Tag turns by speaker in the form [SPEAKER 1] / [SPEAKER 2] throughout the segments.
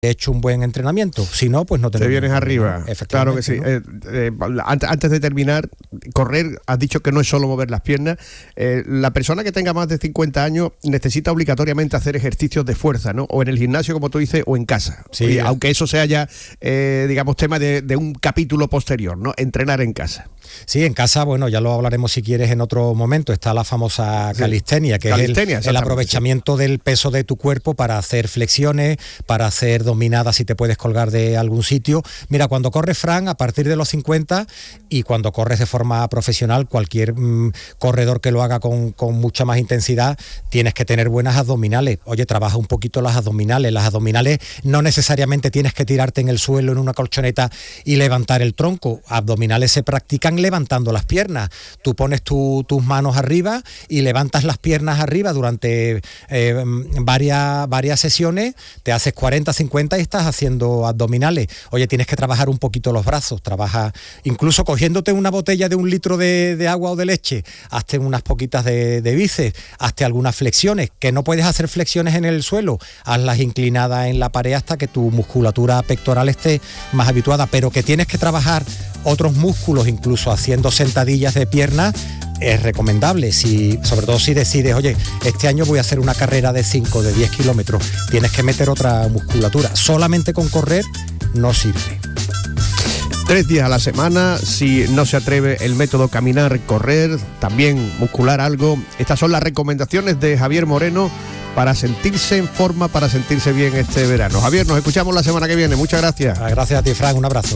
[SPEAKER 1] hecho un buen entrenamiento, si no, pues no
[SPEAKER 2] te vienes arriba. Claro que sí. ¿No? Antes de terminar, correr, has dicho que no es solo mover las piernas. La persona que tenga más de 50 años necesita obligatoriamente hacer ejercicios de fuerza, ¿no? O en el gimnasio, como tú dices, o en casa. Sí, aunque eso sea ya, digamos, tema de un capítulo posterior, ¿no? Entrenar en casa.
[SPEAKER 1] Sí, en casa, bueno, ya lo hablaremos si quieres en otro momento. Está la famosa calistenia, que es el aprovechamiento del peso de tu cuerpo para hacer flexiones, para hacer dominadas si te puedes colgar de algún sitio. Mira, cuando corres, Fran, a partir de los 50 y cuando corres de forma profesional, cualquier corredor que lo haga con mucha más intensidad, tienes que tener buenas abdominales. Oye, trabaja un poquito las abdominales. Las abdominales no necesariamente tienes que tirarte en el suelo en una colchoneta y levantar el tronco. Abdominales se practican levantando las piernas. Tú pones tus manos arriba y levantas las piernas arriba durante varias sesiones, te haces 40, 50 y estás haciendo abdominales. Oye, tienes que trabajar un poquito los brazos, trabaja incluso cogiéndote una botella de 1 litro de agua o de leche, hazte unas poquitas de bíceps, hazte algunas flexiones, que no puedes hacer flexiones en el suelo, hazlas inclinadas en la pared hasta que tu musculatura pectoral esté más habituada, pero que tienes que trabajar otros músculos, incluso haciendo sentadillas de piernas, es recomendable, sobre todo si decides, oye, este año voy a hacer una carrera de 5, de 10 kilómetros, tienes que meter otra musculatura. Solamente con correr no sirve.
[SPEAKER 2] 3 días a la semana, si no se atreve el método caminar, correr, también muscular algo. Estas son las recomendaciones de Javier Moreno para sentirse en forma, para sentirse bien este verano. Javier, nos escuchamos la semana que viene. Muchas gracias.
[SPEAKER 1] Gracias a ti, Fran. Un abrazo.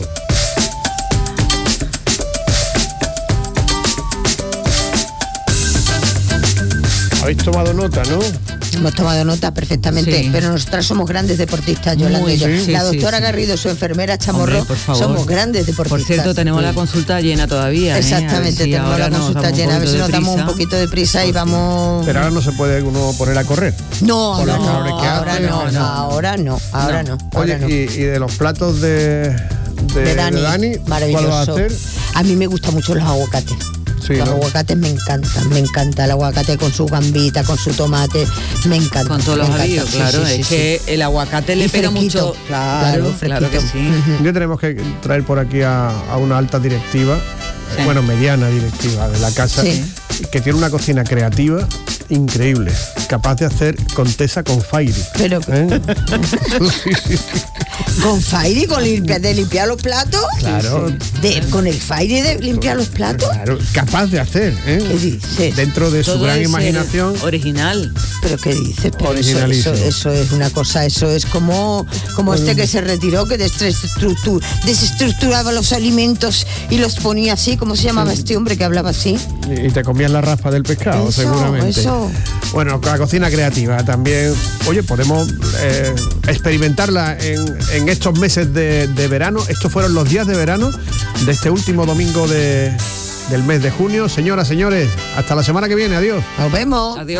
[SPEAKER 2] Habéis tomado nota, ¿no?
[SPEAKER 3] Hemos tomado nota perfectamente, sí. Pero nosotras somos grandes deportistas, Yolanda y yo. Sí, la doctora Garrido, su enfermera Chamorro, somos grandes deportistas.
[SPEAKER 4] Por cierto, tenemos la consulta llena todavía.
[SPEAKER 3] Exactamente, tenemos la consulta llena. A ver si nos damos un poquito de prisa y vamos...
[SPEAKER 2] Pero ahora no se puede uno poner a correr.
[SPEAKER 3] No, ahora no.
[SPEAKER 2] Oye, ¿y de los platos de Dani,
[SPEAKER 3] maravilloso.
[SPEAKER 2] ¿Cuál vas a hacer?
[SPEAKER 3] A mí me gustan mucho los aguacates. Sí, los aguacates me encanta el aguacate con su gambita, con su tomate, me encanta.
[SPEAKER 4] Con todos los avíos, claro, es que el aguacate le pega mucho.
[SPEAKER 3] Claro
[SPEAKER 4] que sí.
[SPEAKER 2] Un día tenemos que traer por aquí a una alta directiva, mediana directiva de la casa, que tiene una cocina creativa increíble, capaz de hacer contesa con Fairy.
[SPEAKER 3] Pero ¿con Fairy? ¿De limpiar los platos?
[SPEAKER 2] Claro.
[SPEAKER 3] ¿Con el Fairy de limpiar los platos?
[SPEAKER 2] Claro, capaz de hacer, ¿Qué dices? Dentro de su gran imaginación.
[SPEAKER 4] Original.
[SPEAKER 3] ¿Pero qué dices? Eso es una cosa, eso es como este que se retiró, que desestructuraba los alimentos y los ponía así. ¿Cómo se llamaba este hombre que hablaba así?
[SPEAKER 2] Y te comías la raspa del pescado, seguramente. Bueno, con la cocina creativa también. Oye, podemos experimentarla en estos meses de verano. Estos fueron los días de verano de este último domingo del mes de junio. Señoras, señores, hasta la semana que viene. Adiós.
[SPEAKER 3] Nos vemos.
[SPEAKER 4] Adiós.